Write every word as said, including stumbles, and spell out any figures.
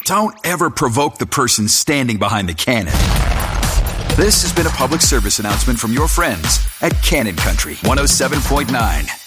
don't ever provoke the person standing behind the cannon. This has been a public service announcement from your friends at Cannon Country one oh seven point nine.